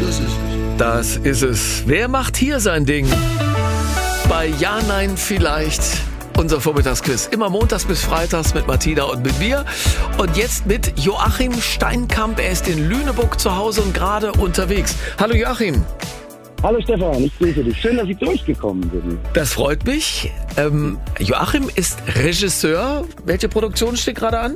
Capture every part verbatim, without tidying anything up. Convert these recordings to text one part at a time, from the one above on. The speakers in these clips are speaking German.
Das ist es. Das ist es. Wer macht hier sein Ding? Bei Ja, Nein, Vielleicht. Unser Vormittagsquiz. Immer montags bis freitags mit Martina und mit mir. Und jetzt mit Joachim Steinkamp. Er ist in Lüneburg zu Hause und gerade unterwegs. Hallo Joachim. Hallo Stefan, ich grüße dich. Schön, dass ich durchgekommen bin. Das freut mich. Ähm, Joachim ist Regisseur. Welche Produktion steht gerade an?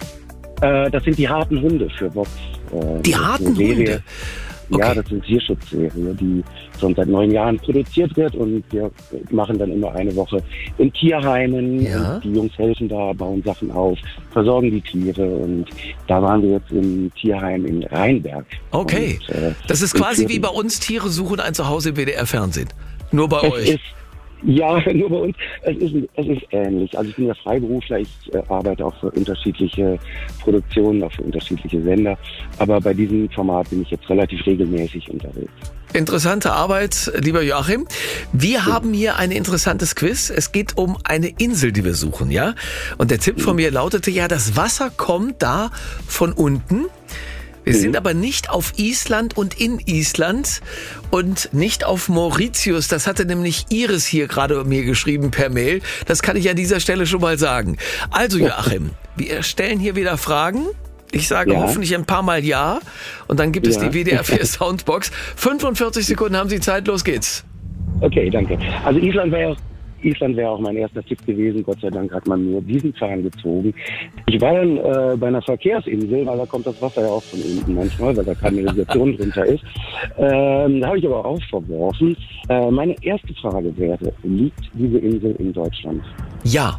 Äh, das sind die harten Hunde für Vox. Äh, Die harten Hunde? Okay. Ja, das ist eine Tierschutzserie, die schon seit neun Jahren produziert wird und wir machen dann immer eine Woche in Tierheimen. Ja. Und die Jungs helfen da, bauen Sachen auf, versorgen die Tiere und da waren wir jetzt im Tierheim in Rheinberg. Okay, und, äh, das ist quasi wie bei uns, Tiere suchen ein Zuhause im W D R-Fernsehen. Nur bei euch. Ist, ja, nur bei uns. Es ist, es ist ähnlich. Also ich bin ja Freiberufler, ich äh, arbeite auch für unterschiedliche Produktionen, auch für unterschiedliche Sender. Aber bei diesem Format bin ich jetzt relativ regelmäßig unterwegs. Interessante Arbeit, lieber Joachim. Wir haben hier ein interessantes Quiz. Es geht um eine Insel, die wir suchen, ja? Und der Tipp von mir lautete ja, das Wasser kommt da von unten. Wir sind aber nicht auf Island und in Island und nicht auf Mauritius. Das hatte nämlich Iris hier gerade mir geschrieben per Mail. Das kann ich an dieser Stelle schon mal sagen. Also Joachim, wir stellen hier wieder Fragen. Ich sage Ja. hoffentlich ein paar Mal Ja. Und dann gibt es Ja. die W D R vier Soundbox. fünfundvierzig Sekunden haben Sie Zeit. Los geht's. Okay, danke. Also Island wäre auch, Island wäre auch mein erster Tipp gewesen. Gott sei Dank hat man nur diesen Zahn gezogen. Ich war dann äh, bei einer Verkehrsinsel, weil da kommt das Wasser ja auch von unten manchmal, weil da Kanalisation drunter ist. Ähm, da habe ich aber auch verworfen. Äh, meine erste Frage wäre, liegt diese Insel in Deutschland? Ja.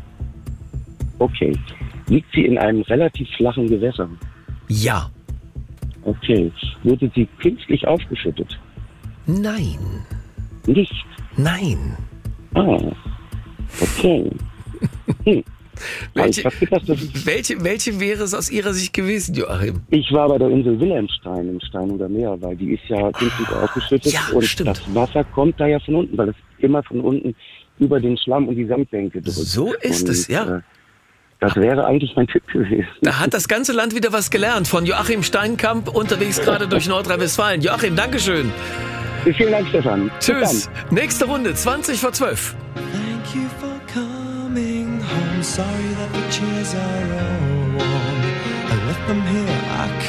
Okay. Liegt sie in einem relativ flachen Gewässer? Ja. Okay. Wurde sie künstlich aufgeschüttet? Nein. Nicht. Nein. Ah. Okay. Hm. Welche, ich hab gedacht, das ist welche, welche wäre es aus Ihrer Sicht gewesen, Joachim? Ich war bei der Insel Wilhelmstein im Steinufer Meer, weil die ist ja künstlich Ah, aufgeschüttet ja, und stimmt. das Wasser kommt da ja von unten, weil es immer von unten über den Schlamm und die Sandbänke drückt. So ist und, es, ja. Äh, das wäre eigentlich mein Tipp gewesen. Da hat das ganze Land wieder was gelernt. Von Joachim Steinkamp, unterwegs gerade durch Nordrhein-Westfalen. Joachim, Dankeschön. Vielen Dank, Stefan. Bis Tschüss. dann. Nächste Runde, zwanzig vor zwölf. Thank you for coming home. Sorry that the chairs are all warm. I left them here. I